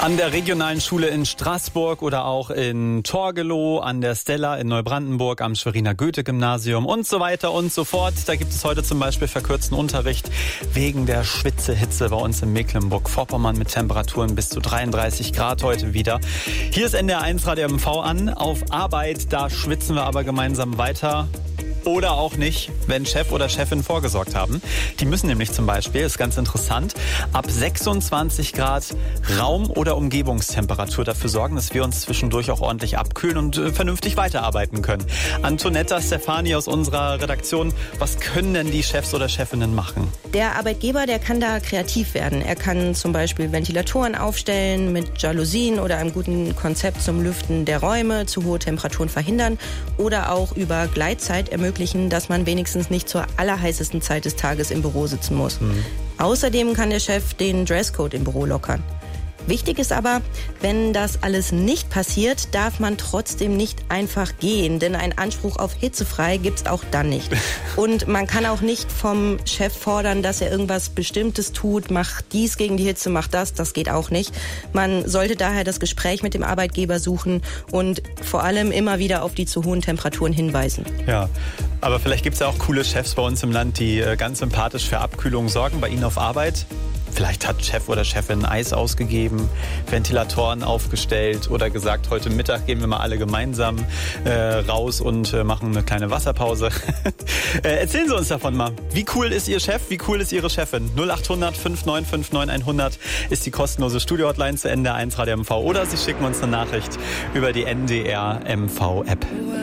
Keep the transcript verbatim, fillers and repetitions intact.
An der regionalen Schule in Straßburg oder auch in Torgelow, an der Stella in Neubrandenburg, am Schweriner Goethe-Gymnasium und so weiter und so fort. Da gibt es heute zum Beispiel verkürzten Unterricht wegen der Schwitzehitze bei uns in Mecklenburg-Vorpommern mit Temperaturen bis zu dreiunddreißig Grad heute wieder. Hier ist N D R eins Radio M V an. Auf Arbeit, da schwitzen wir aber gemeinsam weiter. Oder auch nicht, wenn Chef oder Chefin vorgesorgt haben. Die müssen nämlich zum Beispiel, ist ganz interessant, ab sechsundzwanzig Grad Raum- oder Umgebungstemperatur dafür sorgen, dass wir uns zwischendurch auch ordentlich abkühlen und äh, vernünftig weiterarbeiten können. Antonetta Stefani aus unserer Redaktion, was können denn die Chefs oder Chefinnen machen? Der Arbeitgeber, der kann da kreativ werden. Er kann zum Beispiel Ventilatoren aufstellen mit Jalousien oder einem guten Konzept zum Lüften der Räume, zu hohe Temperaturen verhindern oder auch über Gleitzeit ermöglichen, dass man wenigstens nicht zur allerheißesten Zeit des Tages im Büro sitzen muss. Mhm. Außerdem kann der Chef den Dresscode im Büro lockern. Wichtig ist aber, wenn das alles nicht passiert, darf man trotzdem nicht einfach gehen, denn einen Anspruch auf hitzefrei gibt's auch dann nicht. Und man kann auch nicht vom Chef fordern, dass er irgendwas Bestimmtes tut, mach dies gegen die Hitze, mach das, das geht auch nicht. Man sollte daher das Gespräch mit dem Arbeitgeber suchen und vor allem immer wieder auf die zu hohen Temperaturen hinweisen. Ja, aber vielleicht gibt's ja auch coole Chefs bei uns im Land, die ganz sympathisch für Abkühlung sorgen bei Ihnen auf Arbeit. Vielleicht hat Chef oder Chefin Eis ausgegeben, Ventilatoren aufgestellt oder gesagt, heute Mittag gehen wir mal alle gemeinsam äh, raus und äh, machen eine kleine Wasserpause. äh, erzählen Sie uns davon mal. Wie cool ist Ihr Chef? Wie cool ist Ihre Chefin? null acht hundert fünf neun fünf neun hundert ist die kostenlose Studio-Hotline zu N D R eins Radio M V. Oder Sie schicken uns eine Nachricht über die N D R M V-App.